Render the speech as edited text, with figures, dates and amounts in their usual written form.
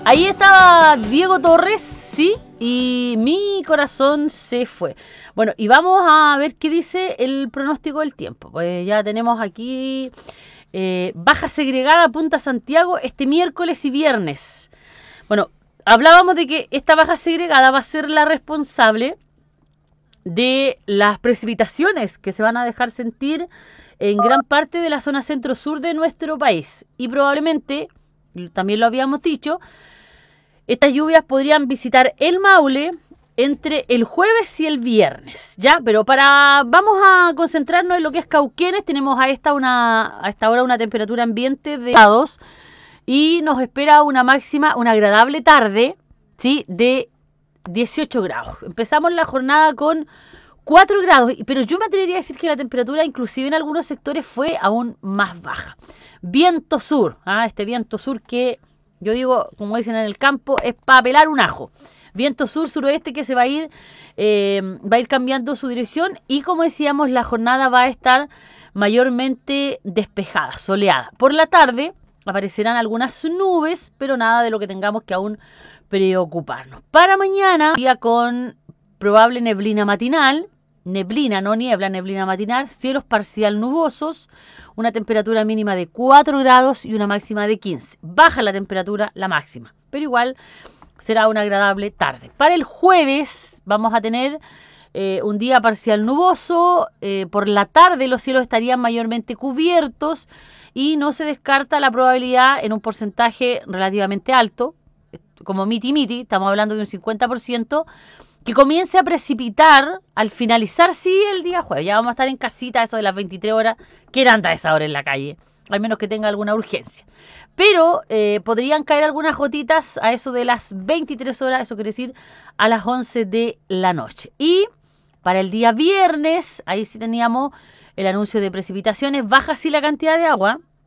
Ahí estaba Diego Torres, sí, y mi corazón se fue. Bueno, y vamos a ver qué dice el pronóstico del tiempo. Pues ya tenemos aquí baja segregada Punta Santiago este miércoles y viernes. Bueno, hablábamos de que esta baja segregada va a ser la responsable de las precipitaciones que se van a dejar sentir en gran parte de la zona centro-sur de nuestro país. Y probablemente, también lo habíamos dicho, estas lluvias podrían visitar el Maule entre el jueves y el viernes, ¿ya? Pero vamos a concentrarnos en lo que es Cauquenes. Tenemos a esta hora una temperatura ambiente de grados y nos espera una máxima, una agradable tarde, ¿sí? De 18 grados. Empezamos la jornada con 4 grados, pero yo me atrevería a decir que la temperatura, inclusive en algunos sectores, fue aún más baja. Viento sur, este viento sur que yo digo, como dicen en el campo, es para pelar un ajo. Viento sur-suroeste que se va a ir cambiando su dirección y, como decíamos, la jornada va a estar mayormente despejada, soleada. Por la tarde aparecerán algunas nubes, pero nada de lo que tengamos que aún preocuparnos. Para mañana, día con probable neblina matinal, neblina, no niebla, neblina matinal, cielos parcial nubosos, una temperatura mínima de 4 grados y una máxima de 15. Baja la temperatura, la máxima, pero igual será una agradable tarde. Para el jueves vamos a tener un día parcial nuboso, por la tarde los cielos estarían mayormente cubiertos y no se descarta la probabilidad en un porcentaje relativamente alto, como miti, estamos hablando de un 50%, que comience a precipitar al finalizar, sí, el día jueves. Ya vamos a estar en casita, eso de las 23 horas. ¿Quién anda a esa hora en la calle? Al menos que tenga alguna urgencia. Pero podrían caer algunas gotitas a eso de las 23 horas, eso quiere decir a las 11 de la noche. Y para el día viernes, ahí sí teníamos el anuncio de precipitaciones. Baja sí la cantidad de agua,